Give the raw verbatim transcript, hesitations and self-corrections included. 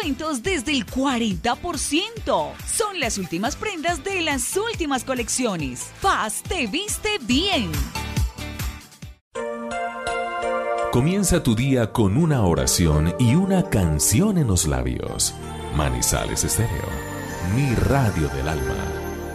descuentos desde el cuarenta por ciento. Son las últimas prendas de las últimas colecciones. Faz te viste bien. Comienza tu día con una oración y una canción en los labios. Manizales Estéreo, mi radio del alma.